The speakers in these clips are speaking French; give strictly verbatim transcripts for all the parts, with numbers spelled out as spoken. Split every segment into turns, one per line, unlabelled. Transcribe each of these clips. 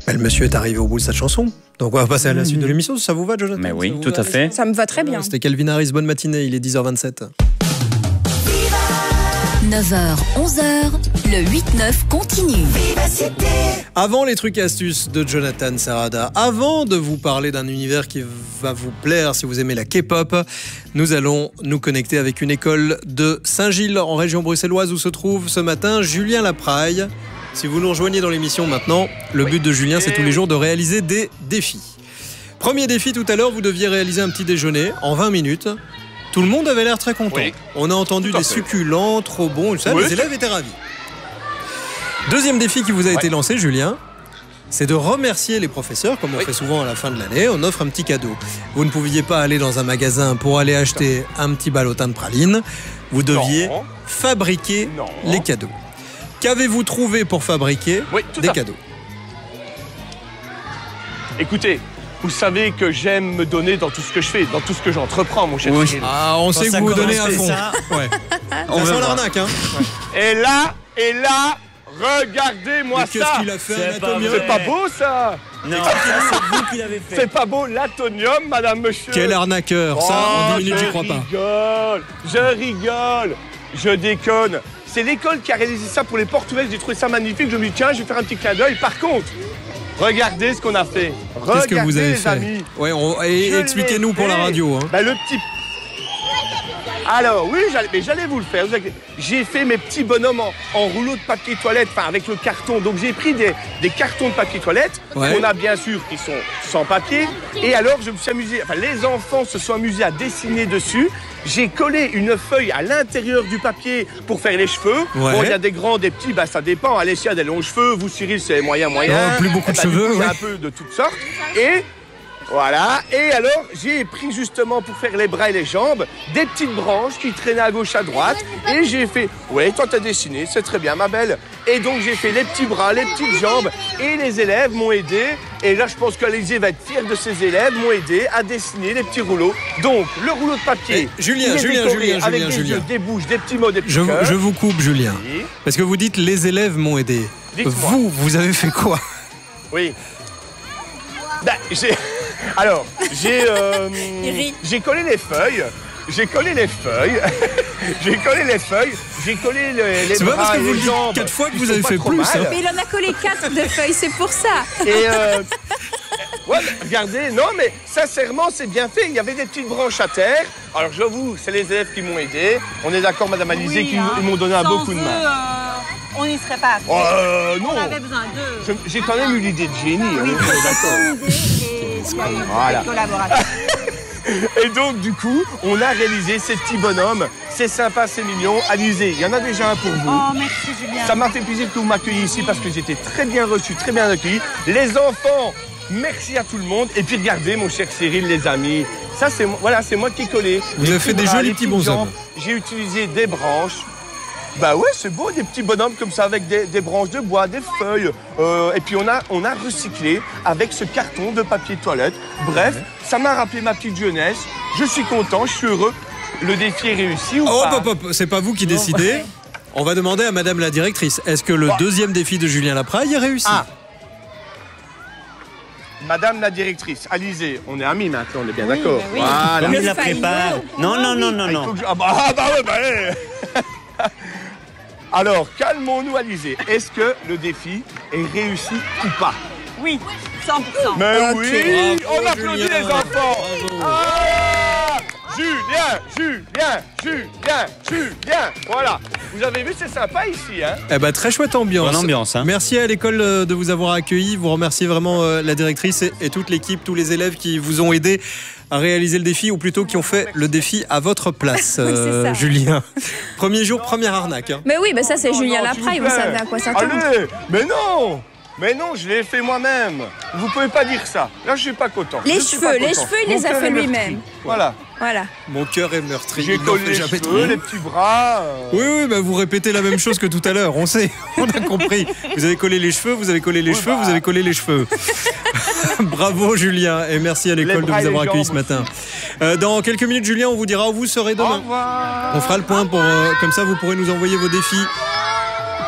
Le monsieur est arrivé au bout de cette chanson. Donc on va passer à la suite de l'émission. Ça vous va, Jonathan?
Mais oui, tout à fait.
Ça me va très bien.
C'était Calvin Harris. Bonne matinée, il est dix heures vingt-sept.
neuf heures, onze heures, le huit neuf continue.
Avant les trucs et astuces de Jonathan Serrada, avant de vous parler d'un univers qui va vous plaire si vous aimez la K-pop, nous allons nous connecter avec une école de Saint-Gilles en région bruxelloise où se trouve ce matin Julien Lapraille. Si vous nous rejoignez dans l'émission maintenant, le but de Julien, c'est tous les jours de réaliser des défis. Premier défi, tout à l'heure, vous deviez réaliser un petit déjeuner en vingt minutes. Tout le monde avait l'air très content. Oui. On a entendu des succulents, trop bons, ça, oui. Les élèves étaient ravis. Deuxième défi qui vous a été ouais. lancé, Julien, c'est de remercier les professeurs, comme on oui. fait souvent à la fin de l'année. On offre un petit cadeau. Vous ne pouviez pas aller dans un magasin pour aller acheter un petit ballotin de praline. Vous deviez non. fabriquer non. les cadeaux. Qu'avez-vous trouvé pour fabriquer
oui,
des cadeaux?
Écoutez, vous savez que j'aime me donner dans tout ce que je fais, dans tout ce que j'entreprends, mon cher.
Oui. Ah, on Quand sait que vous vous donnez à fond.
Ça,
ouais. On sent l'arnaque, hein.
Ouais. Et là, et là, regardez-moi ça.
Qu'est-ce qu'il a fait,
c'est pas, c'est pas beau, ça.
Non, ça, c'est vous qui l'avez fait.
C'est pas beau, l'atonium, madame, monsieur.
Quel arnaqueur, oh, ça, en dix minutes, j'y crois pas.
Je rigole, je rigole, je déconne. C'est l'école qui a réalisé ça pour les portugais. J'ai trouvé ça magnifique. Je me dis, tiens, je vais faire un petit clin d'œil. Par contre, regardez ce qu'on a fait. Regardez,
qu'est-ce que vous avez
les
fait
amis.
Ouais, on... et expliquez-nous pour la radio. Hein.
Bah, le petit... Alors, oui, j'allais, mais j'allais vous le faire. J'ai fait mes petits bonhommes en, en rouleau de papier toilette, enfin avec le carton. Donc, j'ai pris des, des cartons de papier toilette. Ouais. On a bien sûr qui sont sans papier. Et alors, je me suis amusé, enfin, les enfants se sont amusés à dessiner dessus. J'ai collé une feuille à l'intérieur du papier pour faire les cheveux. Ouais. Bon, il y a des grands, des petits, bah, ça dépend. Alessia a des longs cheveux. Vous, Cyril, c'est moyen, moyen.
Non, plus beaucoup de
bah,
cheveux.
Il y a
ouais.
un peu de toutes sortes. Et... Voilà, et alors j'ai pris justement pour faire les bras et les jambes des petites branches qui traînaient à gauche à droite et j'ai fait, ouais, toi t'as dessiné, c'est très bien ma belle. Et donc j'ai fait les petits bras, les petites jambes et les élèves m'ont aidé. Et là je pense qu'Alizé va être fière de ses élèves, m'ont aidé à dessiner les petits rouleaux. Donc le rouleau de papier,
eh, Julien, Julien, Julien,
avec
Julien,
des
Julien.
yeux, des bouches, des petits mots, des petits
je,
cœurs.
je vous coupe Julien,
oui.
Parce que vous dites les élèves m'ont aidé.
Dites-moi.
Vous, vous avez fait quoi?
Oui. Ben, j'ai... Alors, j'ai euh, j'ai collé les feuilles, j'ai collé les feuilles, j'ai collé les feuilles, j'ai collé les, les
c'est
bras,
pas parce que
les
vous
jambes.
Quatre fois que vous avez fait plus. Hein.
Mais il en a collé quatre de feuilles, c'est pour ça.
Et euh, ouais, regardez, non mais sincèrement c'est bien fait. Il y avait des petites branches à terre. Alors j'avoue, c'est les élèves qui m'ont aidé. On est d'accord, Madame Alizé, oui, qui hein. m'ont donné un
Sans
beau coup de main.
Euh... On n'y serait pas.
Euh, non.
On avait besoin d'eux.
J'ai quand même eu l'idée de génie.
Oui,
hein, d'accord.
Voilà.
Et donc, du coup, on a réalisé ces petits bonhommes. C'est sympa, c'est mignon. Alizé, il y en a déjà un pour vous.
Oh, merci Julien.
Ça m'a fait plaisir que vous m'accueilliez ici parce que j'étais très bien reçu, très bien accueilli. Les enfants, merci à tout le monde. Et puis, regardez, mon cher Cyril, les amis. Ça, c'est voilà, c'est moi qui ai collé.
Vous avez fait des jolis petits bonshommes.
J'ai utilisé des branches. Bah ouais, c'est beau, des petits bonhommes comme ça avec des, des branches de bois, des feuilles. Euh, et puis on a, on a recyclé avec ce carton de papier toilette. Bref, ouais. Ça m'a rappelé ma petite jeunesse. Je suis content, je suis heureux. Le défi est réussi ou
oh,
pas?
Hop, hop, hop, c'est pas vous qui décidez. On va demander à Madame la directrice. Est-ce que le oh. deuxième défi de Julien Lapraille est réussi?
Ah. Madame la directrice, Alizé, on est amis maintenant, on est bien oui, d'accord.
Oui.
Voilà. Comme il la prépare. Non, non, non, non, non.
Je... Ah bah, ah bah ouais, bah ouais. Alors, calmons-nous, Alizé. Est-ce que le défi est réussi ou pas?
Oui, cent pour cent.
Mais
okay.
oui,
bravo,
on applaudit
Julien.
les enfants. Ah, Julien, Julien, Julien, Julien. Voilà. Vous avez vu, c'est sympa ici, hein?
Eh ben, très chouette ambiance.
Bonne ambiance, hein.
Merci à l'école de vous avoir accueilli. Vous remerciez vraiment euh, la directrice et, et toute l'équipe, tous les élèves qui vous ont aidé à réaliser le défi ou plutôt qui ont fait le défi à votre place, euh,
oui,
Julien. Premier jour, première arnaque. Hein.
Mais oui, bah ça c'est
non,
Julien
non,
Lapraille, vous savez à quoi ça tient.
Allez, mais non, mais non, je l'ai fait moi-même. Vous pouvez pas dire ça. Là, je suis pas content.
Les
je
cheveux, les cheveux, il les a fait lui-même.
Voilà.
Voilà.
Mon cœur est meurtri.
J'ai collé les cheveux, trop. Les petits bras. Euh...
Oui, oui, bah vous répétez la même chose que tout à l'heure. On sait, on a compris. Vous avez collé les cheveux, vous avez collé les oui, cheveux, bah... vous avez collé les cheveux. Bravo Julien et merci à l'école de vous avoir accueilli ce matin. Euh, dans quelques minutes, Julien, on vous dira où vous serez demain.
Au revoir.
On fera le point pour euh, comme ça vous pourrez nous envoyer vos défis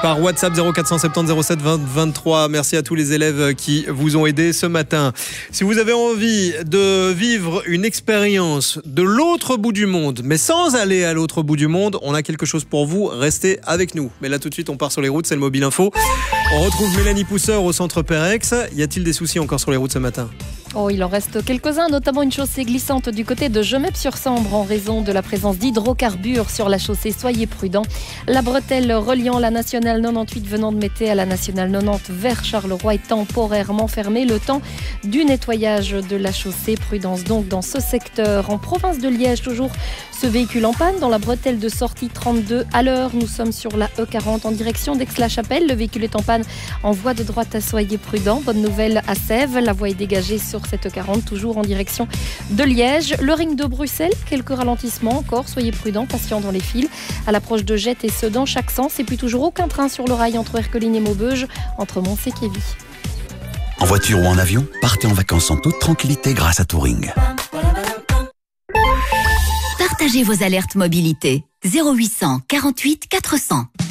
par WhatsApp zéro quatre cent soixante-dix zéro sept vingt vingt-trois. Merci à tous les élèves qui vous ont aidé ce matin. Si vous avez envie de vivre une expérience de l'autre bout du monde, mais sans aller à l'autre bout du monde, on a quelque chose pour vous. Restez avec nous. Mais là, tout de suite, on part sur les routes. C'est le Mobile Info. On retrouve Mélanie Pousseur au centre Pérex. Y a-t-il des soucis encore sur les routes ce matin ?
Oh, il en reste quelques-uns, notamment une chaussée glissante du côté de Gemep-sur-Sambre en raison de la présence d'hydrocarbures sur la chaussée. Soyez prudents. La bretelle reliant la nationale quatre-vingt-dix-huit venant de Mété à la nationale quatre-vingt-dix vers Charleroi est temporairement fermée le temps du nettoyage de la chaussée. Prudence donc dans ce secteur. En province de Liège, toujours ce véhicule en panne dans la bretelle de sortie trente-deux à l'heure. Nous sommes sur la E quarante en direction d'Aix-la-Chapelle. Le véhicule est en panne en voie de droite. Soyez prudents. Bonne nouvelle à Sèvres. La voie est dégagée sur cette E quarante, toujours en direction de Liège. Le ring de Bruxelles, quelques ralentissements encore. Soyez prudents, patients dans les files. À l'approche de Jette et ce dans chaque sens. Et puis toujours aucun train sur le rail entre Erqueline et Maubeuge, entre Mons et Kévy.
En voiture ou en avion, partez en vacances en toute tranquillité grâce à Touring.
Partagez vos alertes mobilité. zéro huit cent quarante-huit quatre cents.